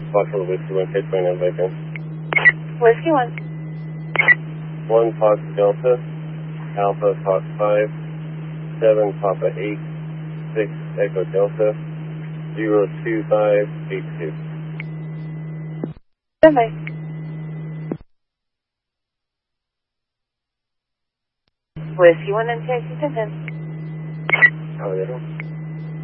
Buffalo Whiskey 1, Pitch 29 Bacon. Whiskey 1. 1 Fox Delta, Alpha Fox 5, 7 Papa 8, 6 Echo Delta, 02582. Standby. Whiskey 1 NTIC 1010. Caballero.